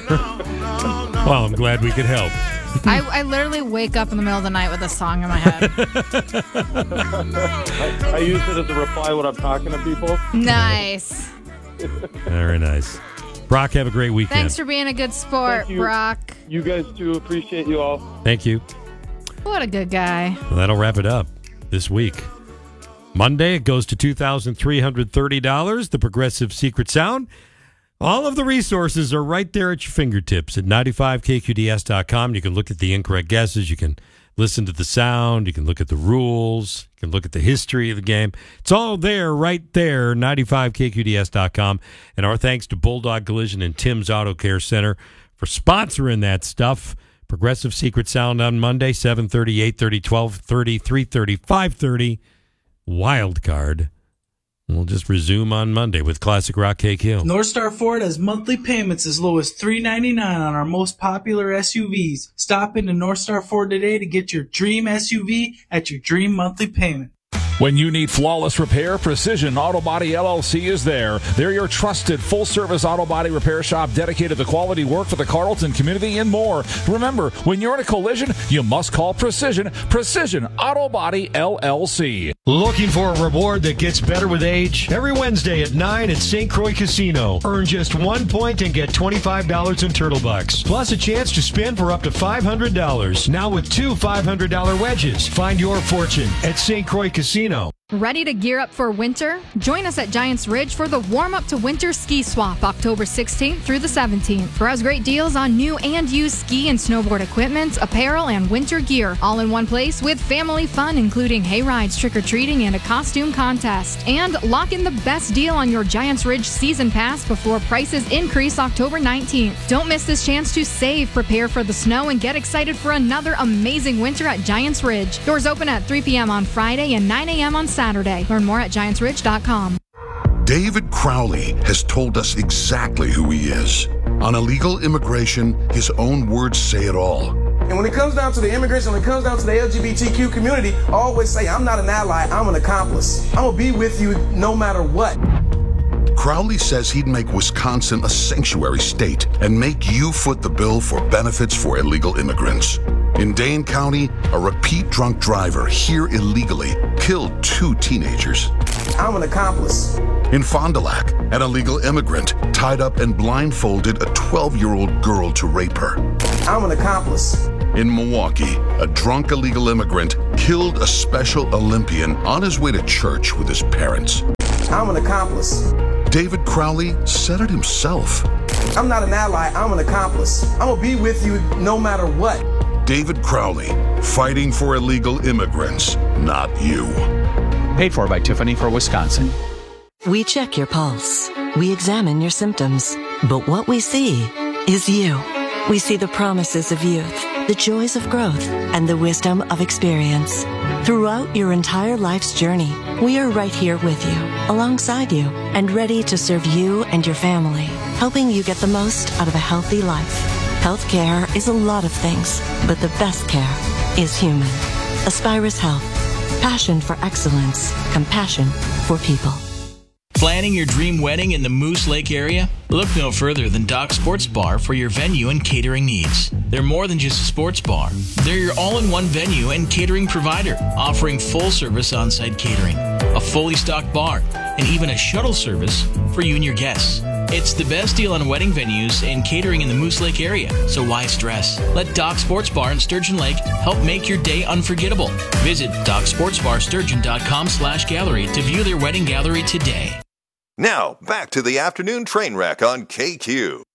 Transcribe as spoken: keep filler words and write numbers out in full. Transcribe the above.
Well, I'm glad we could help. I, I literally wake up in the middle of the night with a song in my head. I, I use it as a reply when I'm talking to people. Nice. Very nice. Brock, have a great weekend. Thanks for being a good sport, you. Brock. You guys too. Appreciate you all. Thank you. What a good guy. Well, that'll wrap it up this week. Monday, it goes to two thousand three hundred thirty dollars, the Progressive Secret Sound. All of the resources are right there at your fingertips at ninety-five K Q D S dot com. You can look at the incorrect guesses. You can listen to the sound. You can look at the rules. You can look at the history of the game. It's all there, right there, ninety-five K Q D S dot com. And our thanks to Bulldog Collision and Tim's Auto Care Center for sponsoring that stuff. Progressive Secret Sound on Monday, seven thirty, eight thirty, twelve thirty, three thirty, five thirty. Wild Card. We'll just resume on Monday with Classic Rock K Q. North Star Ford has monthly payments as low as three dollars and ninety-nine cents on our most popular S U Vs. Stop into North Star Ford today to get your dream S U V at your dream monthly payment. When you need flawless repair, Precision Auto Body L L C is there. They're your trusted full-service auto body repair shop dedicated to quality work for the Carlton community and more. Remember, when you're in a collision, you must call Precision. Precision Auto Body L L C. Looking for a reward that gets better with age? Every Wednesday at nine at Saint Croix Casino. Earn just one point and get twenty-five dollars in Turtle Bucks. Plus a chance to spin for up to five hundred dollars. Now with two five hundred dollars wedges. Find your fortune at Saint Croix Casino. Ready to gear up for winter? Join us at Giants Ridge for the Warm Up to Winter Ski Swap, October sixteenth through the seventeenth. Browse great deals on new and used ski and snowboard equipment, apparel, and winter gear, all in one place with family fun, including hay rides, trick-or-treating, and a costume contest. And lock in the best deal on your Giants Ridge season pass before prices increase October nineteenth. Don't miss this chance to save, prepare for the snow, and get excited for another amazing winter at Giants Ridge. Doors open at three p.m. on Friday and nine a.m. on Saturday. Learn more at giants ridge dot com. David Crowley has told us exactly who he is. On illegal immigration, his own words say it all. And when it comes down to the immigration, when it comes down to the L G B T Q community, I always say, I'm not an ally, I'm an accomplice. I'm gonna be with you no matter what. Crowley says he'd make Wisconsin a sanctuary state and make you foot the bill for benefits for illegal immigrants. In Dane County, a repeat drunk driver here illegally killed two teenagers. I'm an accomplice. In Fond du Lac, an illegal immigrant tied up and blindfolded a twelve-year-old girl to rape her. I'm an accomplice. In Milwaukee, a drunk illegal immigrant killed a Special Olympian on his way to church with his parents. I'm an accomplice. David Crowley said it himself. I'm not an ally, I'm an accomplice. I'm gonna be with you no matter what. David Crowley, fighting for illegal immigrants, not you. Paid for by Tiffany for Wisconsin. We check your pulse. We examine your symptoms. But what we see is you. We see the promises of youth, the joys of growth, and the wisdom of experience. Throughout your entire life's journey, we are right here with you, alongside you, and ready to serve you and your family, helping you get the most out of a healthy life. Healthcare is a lot of things, but the best care is human. Aspirus Health. Passion for excellence. Compassion for people. Planning your dream wedding in the Moose Lake area? Look no further than Doc Sports Bar for your venue and catering needs. They're more than just a sports bar. They're your all-in-one venue and catering provider, offering full-service on-site catering, a fully stocked bar, and even a shuttle service for you and your guests. It's the best deal on wedding venues and catering in the Moose Lake area, so why stress? Let Doc Sports Bar in Sturgeon Lake help make your day unforgettable. Visit doc sports bar sturgeon dot com slash gallery to view their wedding gallery today. Now, back to the afternoon train wreck on K Q.